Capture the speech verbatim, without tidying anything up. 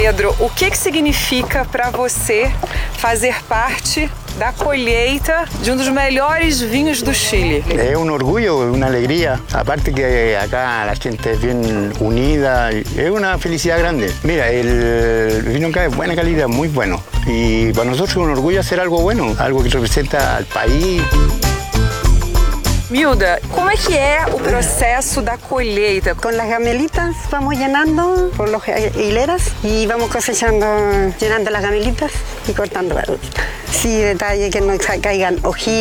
Pedro, o que que significa para você fazer parte da colheita de um dos melhores vinhos do Chile? Es un orgullo, una alegría. Aparte que acá la gente es bien unida, es una felicidad grande. Mira, el vino acá es buena calidad, muy bueno. Y para nosotros es un orgullo hacer algo bueno, algo que representa al país. Milda, como é que é o processo da colheita? Con las gamelitas vamos llenando por las hileras y vamos cosechando, llenando las gamelitas y cortando la ruta. Sí, detalle que no caigan hojitas.